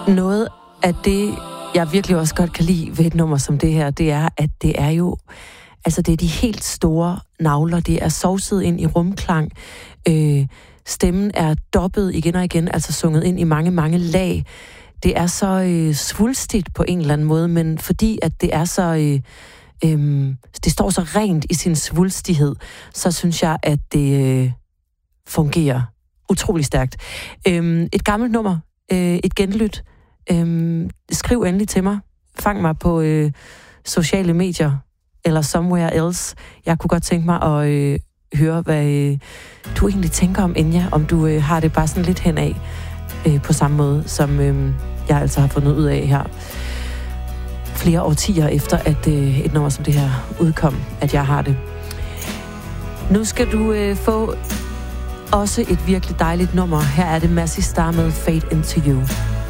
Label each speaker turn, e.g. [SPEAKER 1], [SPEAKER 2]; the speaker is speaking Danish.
[SPEAKER 1] Noget af det, jeg virkelig også godt kan lide ved et nummer som det her, det er, at det er jo, altså det er de helt store navler, det er sovset ind i rumklang, stemmen er dobbet igen og igen, altså sunget ind i mange, mange lag. Det er så svulstigt på en eller anden måde, men fordi at det er så, det står så rent i sin svulstighed, så synes jeg, at det fungerer utrolig stærkt. Et gammelt nummer, et genlyt. Skriv endelig til mig. Fang mig på sociale medier eller somewhere else. Jeg kunne godt tænke mig at høre, hvad du egentlig tænker om Enya, om du har det bare sådan lidt henad på samme måde, som jeg altså har fundet ud af her flere årtier efter, at et nummer som det her udkom, at jeg har det. Nu skal du få også et virkelig dejligt nummer. Her er det Massey Star med Fade Into You.